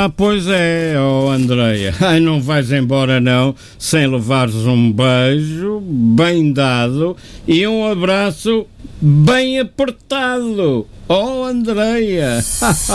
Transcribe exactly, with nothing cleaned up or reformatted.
Ah, pois é, oh Andreia. Ai, não vais embora não, sem levares um beijo bem dado e um abraço bem apertado. Oh Andreia.